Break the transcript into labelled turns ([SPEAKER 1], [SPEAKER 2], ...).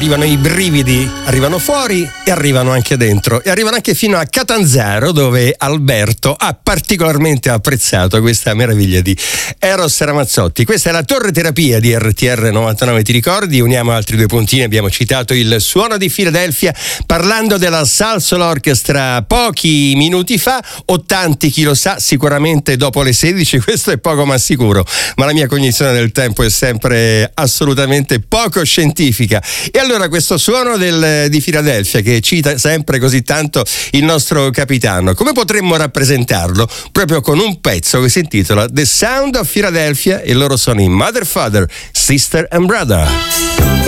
[SPEAKER 1] arrivano i brividi, arrivano fuori e arrivano anche dentro e arrivano anche fino a Catanzaro, dove Alberto ha particolarmente apprezzato questa meraviglia di Eros Ramazzotti. Questa è la Torre Terapia di RTR 99, ti ricordi? Uniamo altri due puntini, abbiamo citato il suono di Filadelfia parlando della Salsoul Orchestra pochi minuti fa, o tanti chi lo sa, sicuramente dopo le 16, questo è poco ma sicuro, ma la mia cognizione del tempo è sempre assolutamente poco scientifica. E allora questo suono di Filadelfia, che cita sempre così tanto il nostro capitano, come potremmo rappresentarlo? Proprio con un pezzo che si intitola The Sound of Philadelphia, e loro sono i Mother, Father, Sister and Brother.